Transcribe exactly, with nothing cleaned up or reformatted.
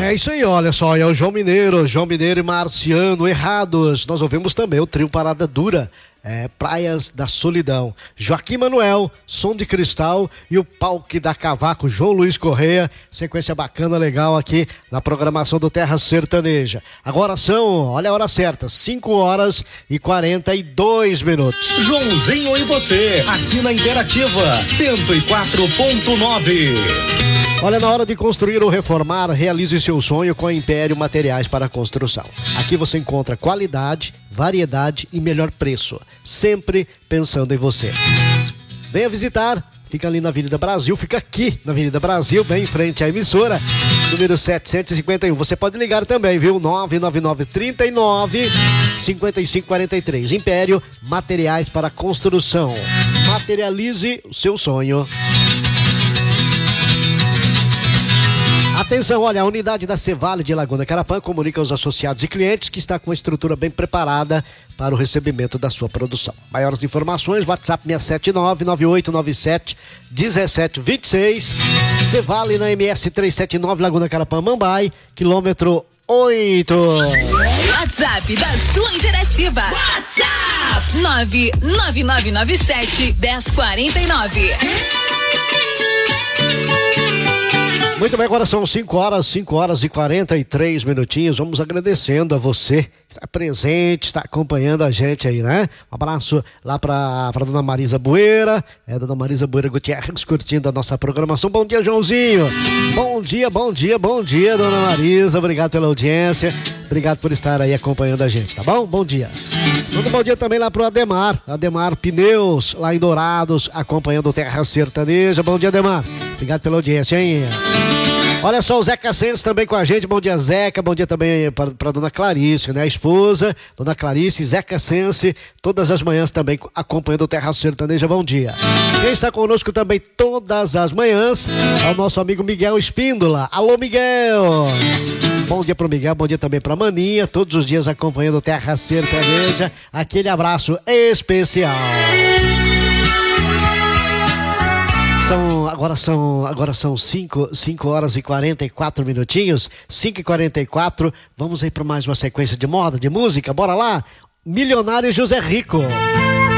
É isso aí, olha só, é o João Mineiro, João Mineiro e Marciano Errados. Nós ouvimos também o trio Parada Dura, é, Praias da Solidão. Joaquim Manuel, Som de Cristal e o Pau que dá Cavaco, João Luiz Correia. Sequência bacana, legal aqui na programação do Terra Sertaneja. Agora são, olha a hora certa, cinco horas e quarenta e dois minutos. Joãozinho e você, aqui na Interativa, cento e quatro ponto nove. Olha, na hora de construir ou reformar, realize seu sonho com a Império Materiais para Construção. Aqui você encontra qualidade, variedade e melhor preço, sempre pensando em você. Venha visitar, fica ali na Avenida Brasil, fica aqui na Avenida Brasil, bem em frente à emissora, número setecentos e cinquenta e um. Você pode ligar também, viu? nove nove nove, trinta e nove, cinquenta e cinco quarenta e três. Império Materiais para Construção. Materialize o seu sonho. Atenção, olha, a unidade da Cevale de Laguna Carapã comunica aos associados e clientes que está com uma estrutura bem preparada para o recebimento da sua produção. Maiores informações, WhatsApp seis sete nove, nove oito nove sete, um sete dois seis. Cevale na M S trezentos e setenta e nove, Laguna Carapã, Mambai, quilômetro oito. WhatsApp da sua Interativa. WhatsApp nove nove nove nove sete, um zero quatro nove. Muito bem, agora são cinco horas, cinco horas e quarenta e três minutinhos. Vamos agradecendo a você que está presente, está acompanhando a gente aí, né? Um abraço lá para a dona Marisa Bueira, é dona Marisa Bueira Gutierrez curtindo a nossa programação. Bom dia, Joãozinho. Bom dia, bom dia, bom dia, dona Marisa. Obrigado pela audiência, obrigado por estar aí acompanhando a gente, tá bom? Bom dia. Muito bom dia também lá pro Ademar, Ademar Pneus, lá em Dourados, acompanhando o Terra Sertaneja. Bom dia, Ademar. Obrigado pela audiência, hein? Olha só, o Zeca Sens também com a gente. Bom dia, Zeca. Bom dia também para a dona Clarice, né? A esposa, dona Clarice, Zeca Sense, todas as manhãs também acompanhando o Terra Sertaneja. Bom dia. Quem está conosco também todas as manhãs é o nosso amigo Miguel Espíndola. Alô, Miguel. Bom dia pro Miguel, bom dia também pra Maninha, todos os dias acompanhando o Terra Sertaneja. Aquele abraço especial. São, agora são, agora são cinco horas e quarenta e quatro minutinhos, cinco e quarenta e quatro. Vamos aí para mais uma sequência de moda, de música. Bora lá? Milionário José Rico.